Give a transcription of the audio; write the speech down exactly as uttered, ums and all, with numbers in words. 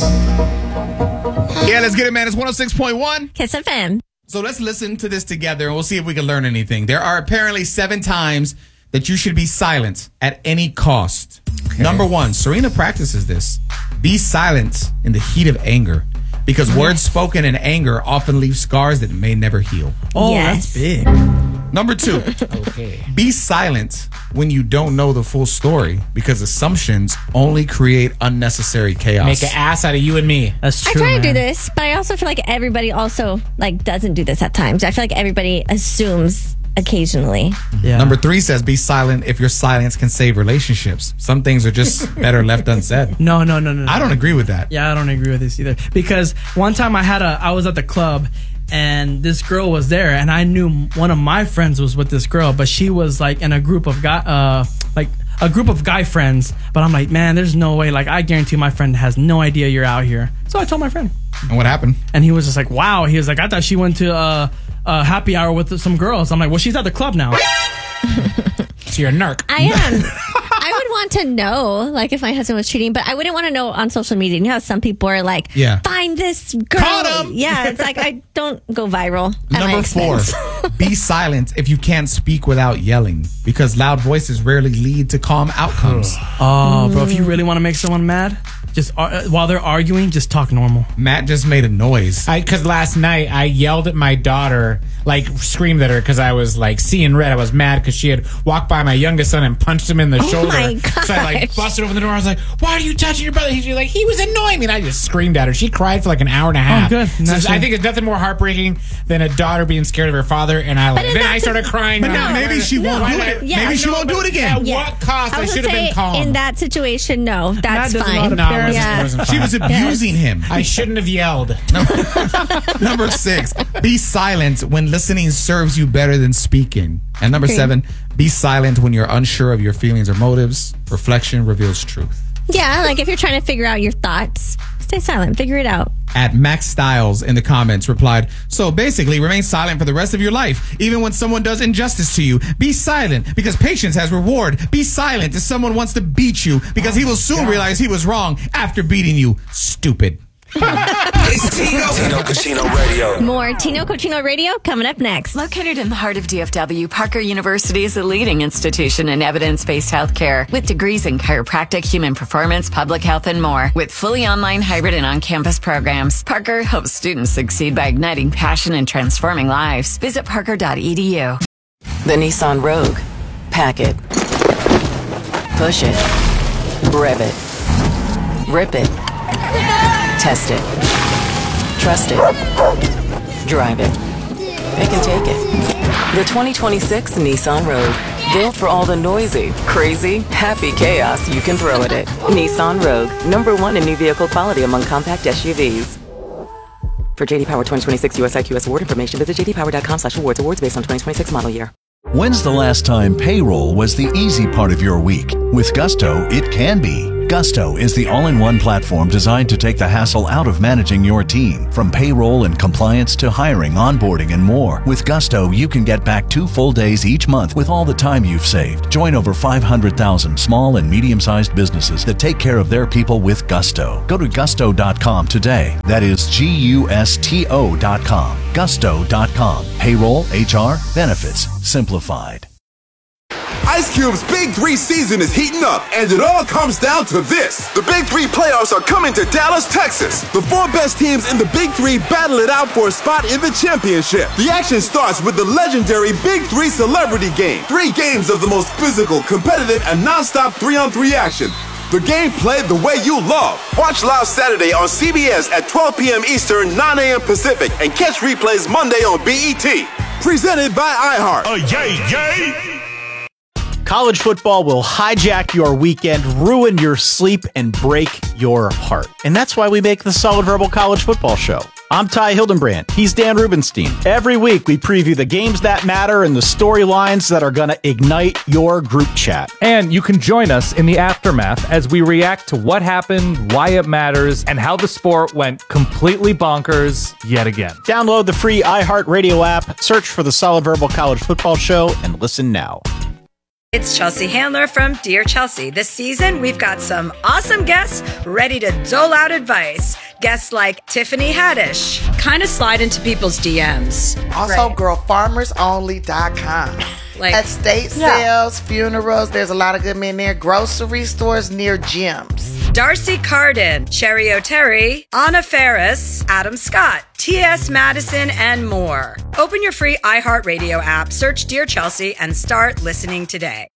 Yeah, let's get it, man. It's one oh six point one. Kiss F M. So let's listen to this together, and we'll see if we can learn anything. There are apparently seven times that you should be silent at any cost. Okay. Number one, Serena practices this. Be silent in the heat of anger, because yes. words spoken in anger often leave scars that may never heal. Oh, yes. that's big. Number two, okay. Be silent when you don't know the full story, because assumptions only create unnecessary chaos. Make an ass out of you and me. That's true. I try man. to do this, but I also feel like everybody also like doesn't do this at times. I feel like everybody assumes occasionally. Yeah. Number three says be silent if your silence can save relationships. Some things are just better left unsaid. No, no, no, no, no. I don't agree with that. Yeah, I don't agree with this either. Because one time I had a, I was at the club and this girl was there, and I knew one of my friends was with this girl, but she was like in a group of guy, uh, like a group of guy friends. But I'm like, man, there's no way. Like, I guarantee my friend has no idea you're out here. So I told my friend. And what happened? And he was just like, wow. He was like, I thought she went to uh, a happy hour with some girls. I'm like, well, she's at the club now. So you're a narc. I am. I would want to know, like, if my husband was cheating, but I wouldn't want to know on social media. You know how some people are like, yeah. find this girl. Caught him. Yeah, it's like, I don't go viral. At Number my four, be silent if you can't speak without yelling, because loud voices rarely lead to calm outcomes. Oh, bro, if you really want to make someone mad, just uh, while they're arguing, just talk normal. Matt just made a noise. Because last night I yelled at my daughter, like screamed at her because I was like seeing red. I was mad because she had walked by my youngest son and punched him in the Oh shoulder. my gosh. So I like busted open the door. I was like, "Why are you touching your brother?" He's like, "He was annoying me." And I just screamed at her. She cried for like an hour and a half. Oh, good. So I think it's nothing more heartbreaking than a daughter being scared of her father. And I like, But then in I that started crying. But now maybe she won't do it. Yeah. Maybe she No, won't do but it again. At what cost? I, was should gonna have been say, calm. in that situation, no, that's does a lot fine. of no, it parents- wasn't, Yeah. it wasn't She fine. was abusing him. I shouldn't have yelled. Number six, be silent when listening serves you better than speaking. And number Okay. seven, be silent when you're unsure of your feelings or motives. Reflection reveals truth. Yeah, like if you're trying to figure out your thoughts, stay silent, figure it out. At Max Styles in the comments replied, so basically remain silent for the rest of your life. Even when someone does injustice to you, be silent because patience has reward. Be silent if someone wants to beat you because he will soon realize he was wrong after beating you. Stupid. It's Tino. Tino Cochino Radio. More Tino Cochino Radio coming up next. Located in the heart of D F W, Parker University is a leading institution in evidence-based healthcare with degrees in chiropractic, human performance, public health, and more. With fully online, hybrid, and on-campus programs, Parker helps students succeed by igniting passion and transforming lives. Visit parker dot e d u. The Nissan Rogue. Pack it. Push it. Rev it. Rip it. Test it. Trust it. Drive it. Pick and take it. The twenty twenty-six Nissan Rogue. Built for all the noisy, crazy, happy chaos you can throw at it. Nissan Rogue. Number one in new vehicle quality among compact S U Vs. For J D Power twenty twenty-six U S I Q S award information, visit j d power dot com slash awards. Awards based on twenty twenty-six model year. When's the last time payroll was the easy part of your week? With Gusto, it can be. Gusto is the all-in-one platform designed to take the hassle out of managing your team. From payroll and compliance to hiring, onboarding, and more. With Gusto, you can get back two full days each month with all the time you've saved. Join over five hundred thousand small and medium-sized businesses that take care of their people with Gusto. Go to gusto dot com today. That is G U S T O dot com. gusto dot com. Payroll, H R, benefits, simplified. Ice Cube's Big Three season is heating up, and it all comes down to this. The Big Three playoffs are coming to Dallas, Texas. The four best teams in the Big Three battle it out for a spot in the championship. The action starts with the legendary Big Three Celebrity Game. Three games of the most physical, competitive, and non-stop three-on-three action. The game played the way you love. Watch live Saturday on C B S at twelve p.m. Eastern, nine a.m. Pacific, and catch replays Monday on B E T. Presented by iHeart. Oh, yay, yay! College football will hijack your weekend, ruin your sleep, and break your heart. And that's why we make the Solid Verbal College Football Show. I'm Ty Hildenbrand. He's Dan Rubenstein. Every week, we preview the games that matter and the storylines that are going to ignite your group chat. And you can join us in the aftermath as we react to what happened, why it matters, and how the sport went completely bonkers yet again. Download the free iHeartRadio app, search for the Solid Verbal College Football Show, and listen now. It's Chelsea Handler from Dear Chelsea. This season, we've got some awesome guests ready to dole out advice. Guests like Tiffany Haddish. Kind of slide into people's D Ms. Also, right. girl farmers only dot com. Like estate yeah. sales, funerals. There's a lot of good men there. Grocery stores near gyms. Darcy Carden, Sherry O'Terry, Anna Ferris, Adam Scott, T S Madison, and more. Open your free iHeartRadio app, search Dear Chelsea, and start listening today.